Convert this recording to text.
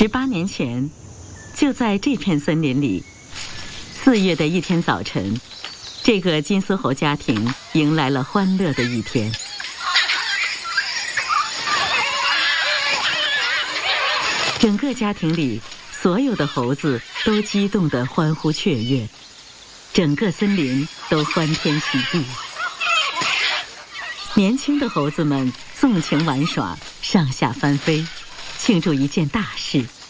18年前，就在这片森林里，4月的一天早晨，这个金丝猴家庭迎来了欢乐的一天。整个家庭里，所有的猴子都激动地欢呼雀跃，整个森林都欢天喜地。年轻的猴子们纵情玩耍，上下翻飞，庆祝一件大事。